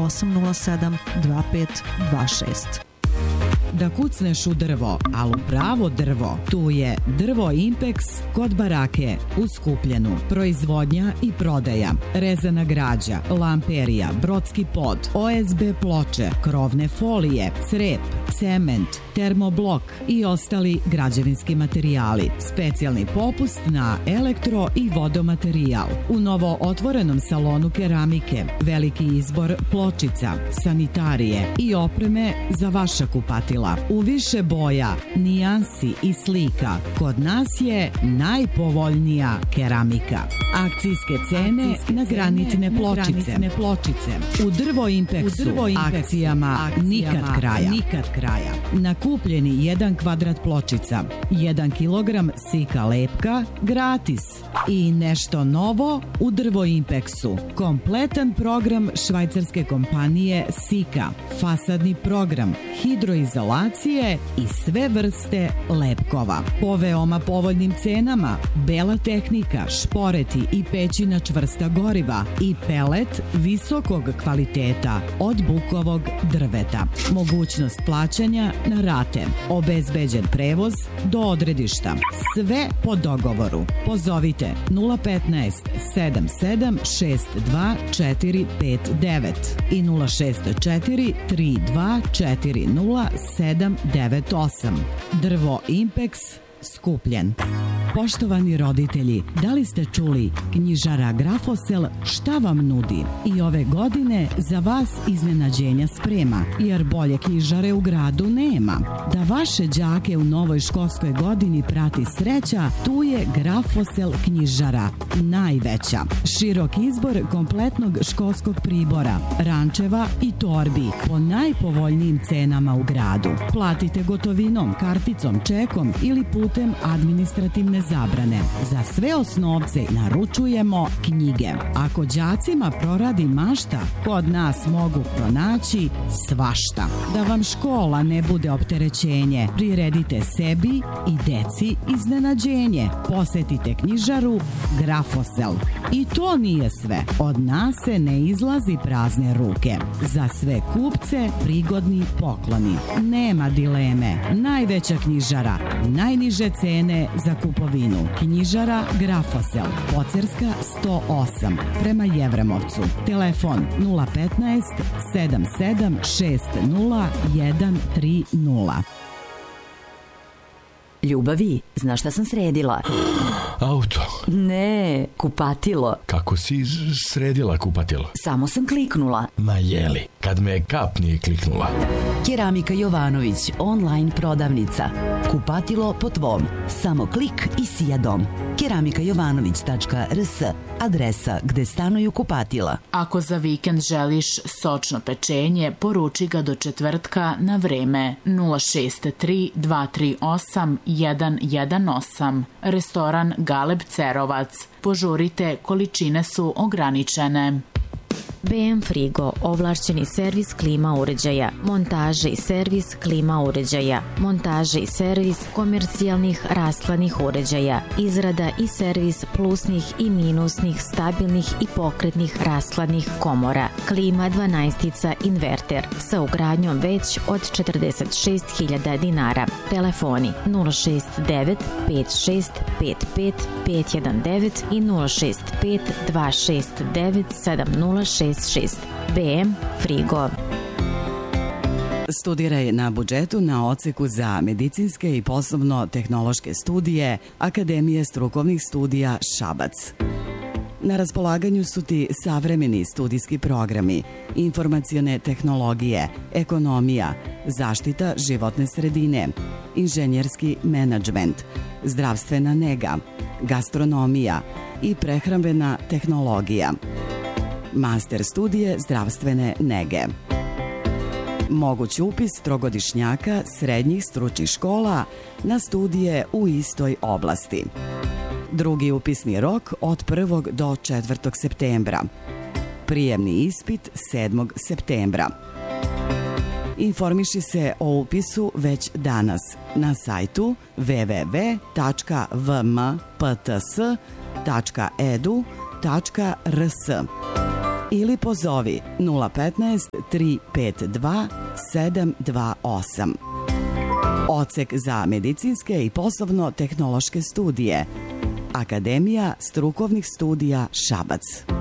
807 2526. Da kucneš u drvo, ali u pravo drvo, tu je Drvo Impex kod Barake u Skupljenu. Proizvodnja i prodaja, rezana građa, lamperija, brodski pod, OSB ploče, krovne folije, crep, cement, termoblok i ostali građevinski materijali. Specijalni popust na elektro i vodomaterijal. U novo otvorenom salonu keramike, veliki izbor pločica, sanitarije i opreme za vaša kupatila. U više boja, nijansi i slika, kod nas je najpovoljnija keramika. Akcijske cene na granitne pločice. U Drvo Impexu akcijama nikad kraja. Na kupljeni 1 kvadrat pločica, 1 kilogram sika lepka, gratis. I nešto novo u Drvo Impexu. Kompletan program švajcarske kompanije Sika, fasadni program, hidroizolacije i sve vrste lepkova. Po veoma povoljnim cenama, bela tehnika, šporeti i pećina čvrsta goriva i pelet visokog kvaliteta od bukovog drveta. Mogućnost plaćanja na rate. Obezbeđen prevoz do odredišta. Sve po dogovoru. Pozovite 015 77 62 459 i 064 32 40 798. Drvo Impex, Skupljen. Poštovani roditelji, da li ste čuli, knjižara Grafosel šta vam nudi? I ove godine za vas iznenađenja sprema, jer bolje knjižare u gradu nema. Da vaše đake u novoj školskoj godini prati sreća, tu je Grafosel knjižara, najveća. Širok izbor kompletnog školskog pribora, rančeva i torbi po najpovoljnijim cenama u gradu. Platite gotovinom, karticom, čekom ili putem administrativne zabrane. Za sve osnovce naručujemo knjige. Ako đacima proradi mašta, kod nas mogu pronaći svašta. Da vam škola ne bude opterećenje, priredite sebi i deci iznenađenje. Posetite knjižaru Grafosel. I to nije sve. Od nas se ne izlazi prazne ruke. Za sve kupce prigodni pokloni. Nema dileme. Najveća knjižara, najniže cene za kupovinu. Knjižara Grafosel, Pocerska 108, prema Jevremovcu. Telefon 015 77 60 130. Ljubavi, znaš šta sam sredila? Auto. Ne, kupatilo. Kako si sredila kupatilo? Samo sam kliknula. Ma jeli, kad me kap nije kliknula. Keramika Jovanović, online prodavnica. Kupatilo po tvom. Samo klik i sija dom. keramikajovanović.rs, adresa gde stanuju kupatila. Ako za vikend želiš sočno pečenje, poruči ga do četvrtka na vreme 063 238 118. Restoran Galeb Cerovac. Požurite, količine su ograničene. BM Frigo, ovlašćeni servis klima uređaja, montaže i servis klima uređaja, montaže i servis komercijalnih rashladnih uređaja, izrada i servis plusnih i minusnih, stabilnih i pokretnih rashladnih komora, klima 12 inverter sa ugradnjom već od 46.000 dinara. Telefoni 069 56 55 519 i 065 269 7066. BM Frigo. Studiraj na budžetu na odseku za medicinske i poslovno-tehnološke studije Akademije strukovnih studija Šabac. Na raspolaganju su ti savremeni studijski programi, informacione tehnologije, ekonomija, zaštita životne sredine, inženjerski menadžment, zdravstvena nega, gastronomija i prehrambena tehnologija. Master studije zdravstvene nege. Moguć upis trogodišnjaka srednjih stručnih škola na studije u istoj oblasti. Drugi upisni rok od 1. do 4. septembra. Prijemni ispit 7. septembra. Informiši se o upisu već danas na sajtu www.vmpts.edu.rs ili pozovi 015 352 728. Odsek za medicinske i poslovno-tehnološke studije. Akademija strukovnih studija Šabac.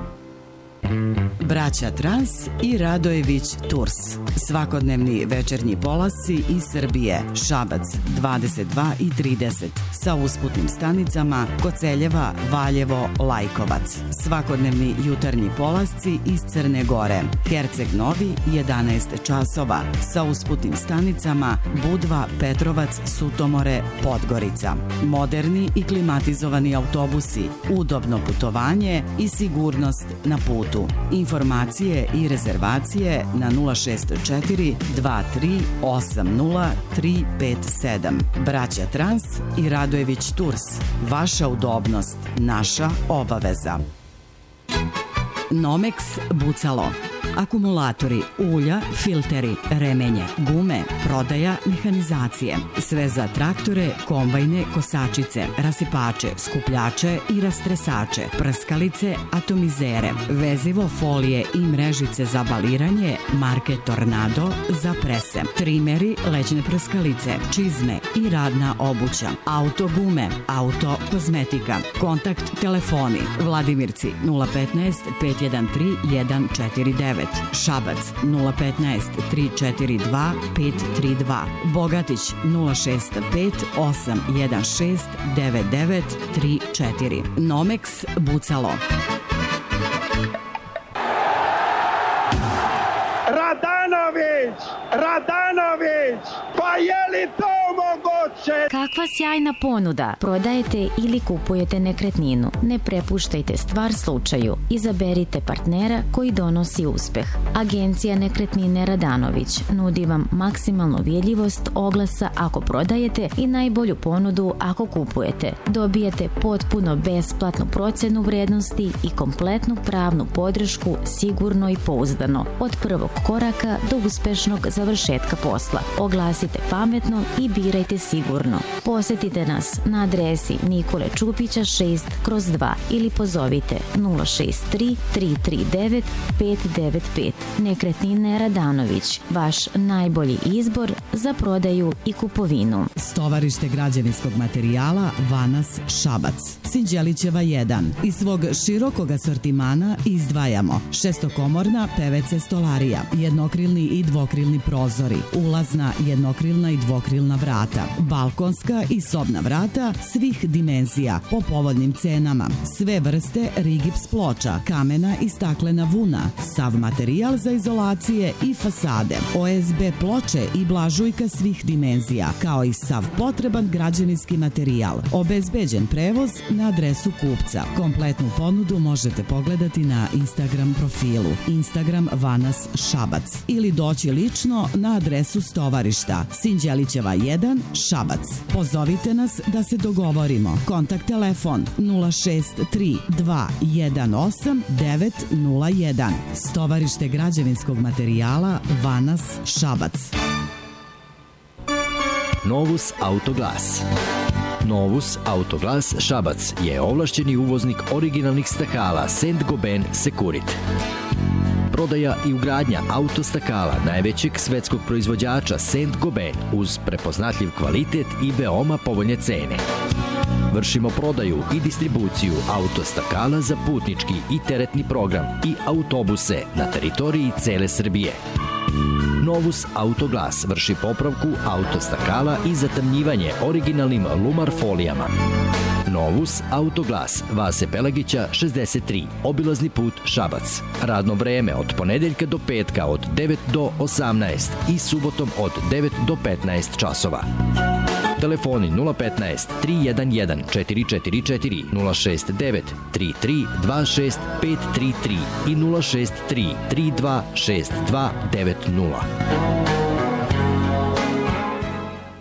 Braća Trans i Radojević Tours. Svakodnevni večernji polasci iz Srbije. Šabac 22 i 30 sa usputnim stanicama Koceljeva, Valjevo, Lajkovac. Svakodnevni jutarnji polasci iz Crne Gore. Herceg Novi 11 časova sa usputnim stanicama Budva, Petrovac, Sutomore, Podgorica. Moderni i klimatizovani autobusi, udobno putovanje i sigurnost na putu. Informacije i rezervacije na 064 23 80 357. Braća Trans i Radojević Tours. Vaša udobnost, naša obaveza. Nomex Bucalo. Akumulatori, ulja, filteri, remenje, gume, prodaja, mehanizacije. Sve za traktore, kombajne, kosačice, rasipače, skupljače i rastresače, prskalice, atomizere, vezivo, folije i mrežice za baliranje, marke Tornado za prese, trimeri, lećne prskalice, čizme i radna obuća, auto gume, auto kozmetika, kontakt telefoni, Vladimirci 015 513 149, Šabac 015 342 532, Bogatić 065 816 9934. Nomex Bucalo. Radanović, pa je li to moguće? Kakva sjajna ponuda! Prodajete ili kupujete nekretninu. Ne prepuštajte stvar slučaju. Izaberite partnera koji donosi uspeh. Agencija Nekretnine Radanović nudi vam maksimalnu vidljivost oglasa ako prodajete i najbolju ponudu ako kupujete. Dobijete potpuno besplatnu procenu vrednosti i kompletnu pravnu podršku sigurno i pouzdano. Od prvog koraka do uspešnog završetka posla. Oglasite pametno i birajte sigurno. Posetite nas na adresi Nikole Čupića 6/2 ili pozovite 063 339 595. Nekretnine Radanović, vaš najbolji izbor za prodaju i kupovinu. Stovarište građevinskog materijala Vanas Šabac. Sinđelićeva 1. Iz svog širokog asortimana izdvajamo šestokomorna PVC stolarija, jednokrilni i dvokrilni prozori, ulazna, jednokrilna i dvokrilna vrata, balkonska i sobna vrata svih dimenzija po povoljnim cenama, sve vrste rigips ploča, kamena i staklena vuna, sav materijal za izolacije i fasade, OSB ploče i blažujka svih dimenzija, kao i sav potreban građevinski materijal, obezbeđen prevoz na adresu kupca. Kompletnu ponudu možete pogledati na Instagram profilu Instagram Vanas Šabac ili doći lično na adresu stovarišta Sinđelićeva 1 Šabac. Pozovite nas da se dogovorimo. Kontakt telefon 063 218 901. Stovarište građevinskog materijala Vanas Šabac. Novus Autoglas. Novus Autoglas Šabac je ovlašćeni uvoznik originalnih stakala Saint-Gobain Securit. Prodaja i ugradnja autostakala najvećeg svetskog proizvođača Saint-Gobain uz prepoznatljiv kvalitet i veoma povoljne cene. Vršimo prodaju i distribuciju autostakala za putnički i teretni program i autobuse na teritoriji cele Srbije. Novus Autoglas vrši popravku autostakala i zatamnjivanje originalnim Lumar folijama. Novus Autoglas, Vase Pelagića 63, obilazni put Šabac. Radno vreme od ponedeljka do petka od 9 do 18 i subotom od 9 do 15 časova. Telefoni 015 311 444, 069 33 26 533 i 063 32 62 90.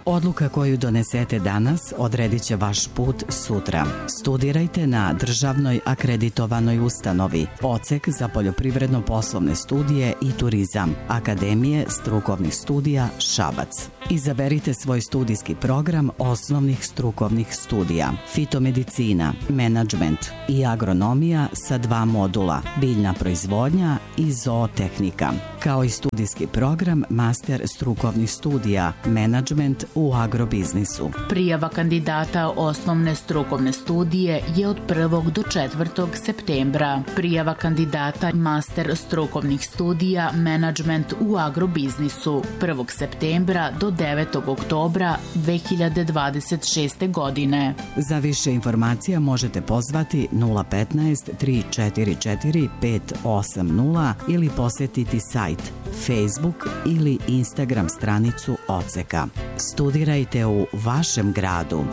Odluka koju donesete danas odredit će vaš put sutra. Studirajte na državnoj akreditovanoj ustanovi, odsek za poljoprivredno-poslovne studije i turizam, Akademije strukovnih studija Šabac. Izaberite svoj studijski program osnovnih strukovnih studija, fitomedicina, menadžment i agronomija sa 2 modula, biljna proizvodnja i zootehnika, kao i studijski program master strukovnih studija, menadžment u agrobiznisu. Prijava kandidata osnovne strukovne studije je od 1. do 4. septembra. Prijava kandidata master strukovnih studija, menadžment u agrobiznisu 1. septembra do 9. oktobra 2026. godine. Za više informacija možete pozvati 015 344 580 ili posjetiti sajt, Facebook ili Instagram stranicu odseka. Studirajte u vašem gradu.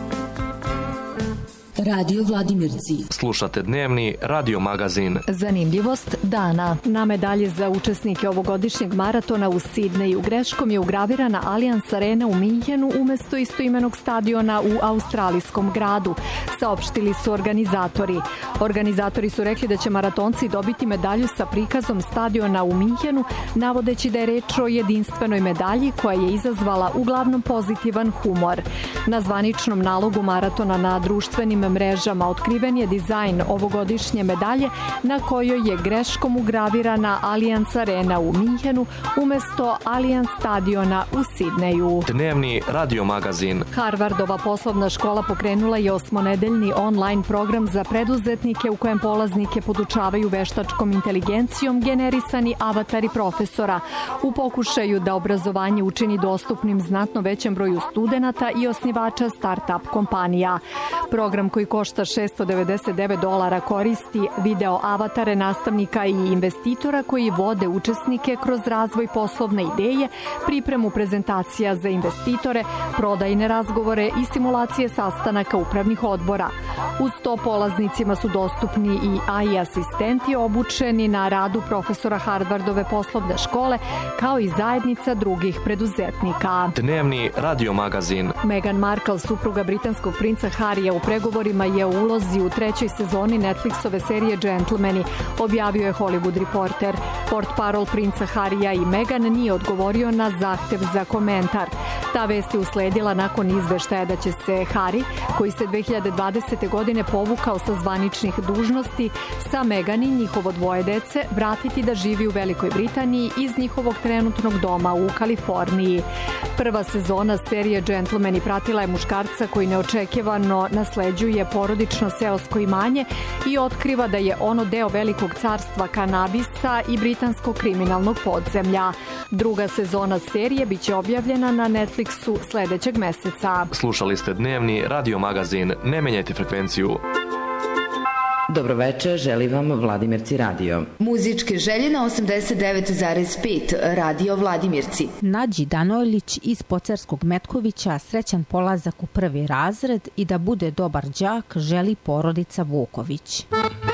Radio Vladimirci. Slušate dnevni radio magazin. Zanimljivost dana. Na medalje za učesnike ovogodišnjeg maratona u Sidneju greškom je ugravirana Allianz Arena u Minhenu umesto istoimenog stadiona u australijskom gradu, saopštili su organizatori. Organizatori su rekli da će maratonci dobiti medalju sa prikazom stadiona u Minhenu, navodeći da je reč o jedinstvenoj medalji koja je izazvala uglavnom pozitivan humor. Na zvaničnom nalogu maratona na društvenim mrežama otkriven je dizajn ovogodišnje medalje na kojoj je greškom ugravirana Allianz Arena u Minhenu umesto Allianz stadiona u Sidneju. Dnevni radio magazin. Harvardova poslovna škola pokrenula je 8-nedeljni online program za preduzetnike u kojem polaznike podučavaju veštačkom inteligencijom generisani avatari profesora u pokušaju da obrazovanje učini dostupnim znatno većem broju studenata i osnivača start-up kompanija. Program koji košta $699 koristi video avatare nastavnika i investitora koji vode učesnike kroz razvoj poslovne ideje, pripremu prezentacija za investitore, prodajne razgovore i simulacije sastanaka upravnih odbora. Uz to polaznicima su dostupni i AI asistenti obučeni na radu profesora Harvardove poslovne škole, kao i zajednica drugih preduzetnika. Dnevni radio magazin. Meghan Markle, supruga britanskog princa Harryja, u pregovorima je u ulozi u 3. sezoni Netflixove serije Gentlemani, objavio je Hollywood Reporter. Portparol princa Harryja i Meghan nije odgovorio na zahtev za komentar. Ta vest je usledila nakon izveštaja da će se Harry, koji se 2020. godine povukao sa zvaničnih dužnosti, sa Meghan i njihovo 2 dece vratiti da živi u Velikoj Britaniji iz njihovog trenutnog doma u Kaliforniji. Prva sezona serije Gentlemani pratila je muškarca koji neočekivano nasleđuje porodično seosko imanje i otkriva da je ono deo velikog carstva kanabisa i britanskog kriminalnog podzemlja. Druga sezona serije biće objavljena na Netflixu sledećeg meseca. Slušali ste dnevni radio magazin. Ne menjajte frekvenciju. Dobroveče, želi vam Vladimirci radio. Muzičke želje na 89,5 Radio Vladimirci. Nađi Danojlić iz Pocerskog Metkovića srećan polazak u 1. razred i da bude dobar đak želi porodica Vuković.